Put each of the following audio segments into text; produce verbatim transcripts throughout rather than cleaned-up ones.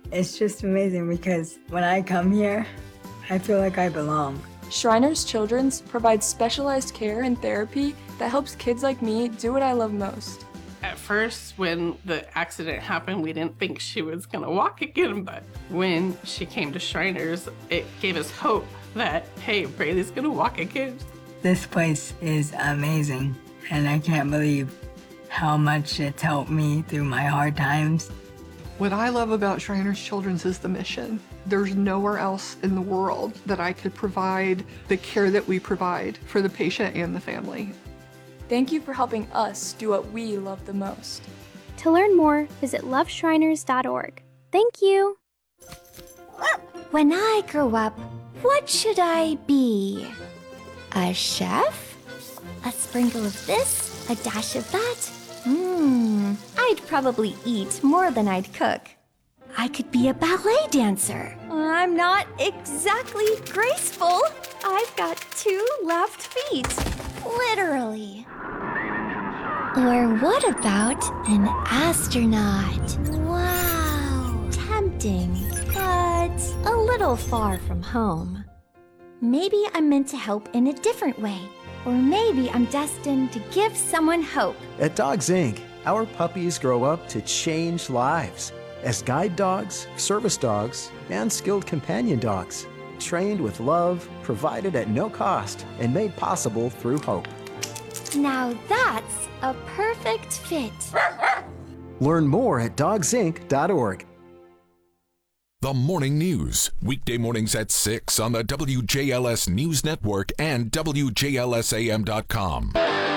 It's just amazing because when I come here, I feel like I belong. Shriners Children's provides specialized care and therapy that helps kids like me do what I love most. At first, when the accident happened, we didn't think she was gonna walk again, but when she came to Shriners, it gave us hope that, hey, Braylee's gonna walk again. This place is amazing, and I can't believe how much it's helped me through my hard times. What I love about Shriners Children's is the mission. There's nowhere else in the world that I could provide the care that we provide for the patient and the family. Thank you for helping us do what we love the most. To learn more, visit love shriners dot org. Thank you. When I grow up, what should I be? A chef? A sprinkle of this? A dash of that? Hmm, I'd probably eat more than I'd cook. I could be a ballet dancer. I'm not exactly graceful. I've got two left feet. Literally. Or what about an astronaut? Wow. Tempting, but a little far from home. Maybe I'm meant to help in a different way. Or maybe I'm destined to give someone hope. At Dogs Incorporated, our puppies grow up to change lives as guide dogs, service dogs, and skilled companion dogs, trained with love, provided at no cost, and made possible through hope. Now that's a perfect fit. Learn more at dogs inc dot org. The Morning News, weekday mornings at six on the W J L S News Network and W J L S A M dot com.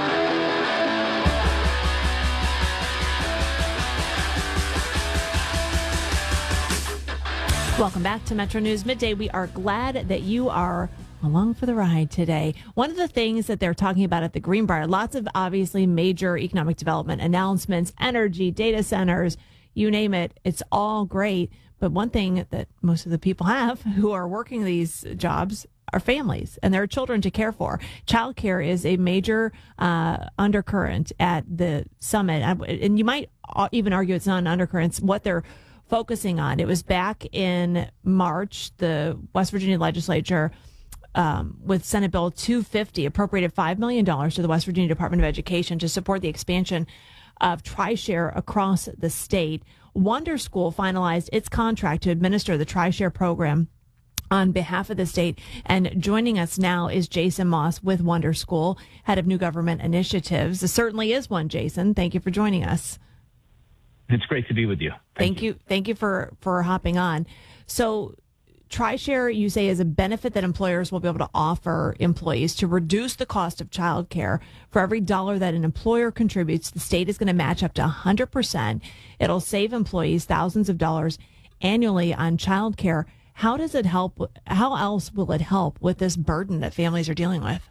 Welcome back to Metro News Midday. We are glad that you are along for the ride today. One of the things that they're talking about at the Greenbrier, lots of obviously major economic development announcements, energy, data centers, you name it, it's all great. But one thing that most of the people have who are working these jobs are families and their children to care for. Childcare is a major uh, undercurrent at the summit. And you might even argue it's not an undercurrent. It's what they're focusing on. It was back in March, the West Virginia legislature um, with Senate Bill two fifty appropriated five million dollars to the West Virginia Department of Education to support the expansion of TriShare across the state. Wonder School finalized its contract to administer the TriShare program on behalf of the state. And joining us now is Jason Moss with Wonder School, head of new government initiatives. There certainly is one, Jason. Thank you for joining us. It's great to be with you. Thank, Thank you. you. Thank you for, for hopping on. So TriShare, you say, is a benefit that employers will be able to offer employees to reduce the cost of childcare. For every dollar that an employer contributes, the state is going to match up to one hundred percent. It'll save employees thousands of dollars annually on childcare. How does it help? How else will it help with this burden that families are dealing with?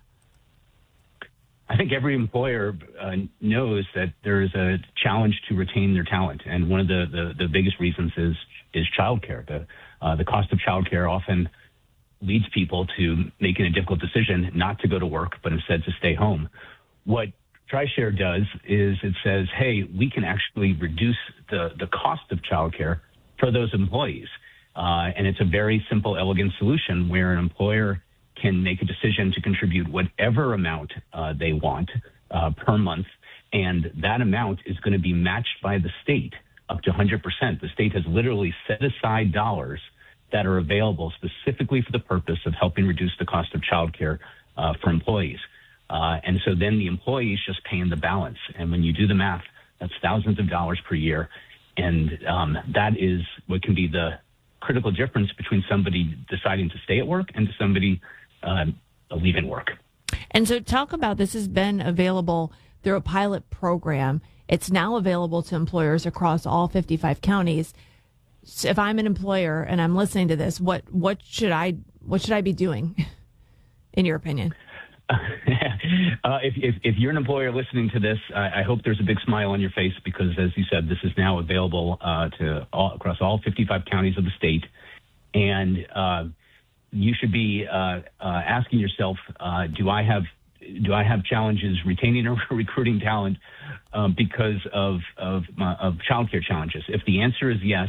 I think every employer uh, knows that there is a challenge to retain their talent. And one of the, the, the biggest reasons is, is childcare. The, uh, the cost of childcare often leads people to making a difficult decision not to go to work, but instead to stay home. What TriShare does is it says, hey, we can actually reduce the, the cost of childcare for those employees. Uh, and it's a very simple, elegant solution where an employer can make a decision to contribute whatever amount uh, they want uh, per month. And that amount is going to be matched by the state up to one hundred percent. The state has literally set aside dollars that are available specifically for the purpose of helping reduce the cost of childcare uh, for employees. Uh, and so then the employee is just paying the balance. And when you do the math, that's thousands of dollars per year. And um, that is what can be the critical difference between somebody deciding to stay at work and to somebody uh, leaving work. And so talk about, this has been available through a pilot program. It's now available to employers across all fifty-five counties. So if I'm an employer and I'm listening to this, what what should I what should I be doing, in your opinion? uh, if, if if you're an employer listening to this, I, I hope there's a big smile on your face because, as you said, this is now available uh, to all, across all fifty-five counties of the state, and uh, you should be uh, uh, asking yourself, uh, do I have do I have challenges retaining or recruiting talent uh, because of of, uh, of childcare challenges? If the answer is yes,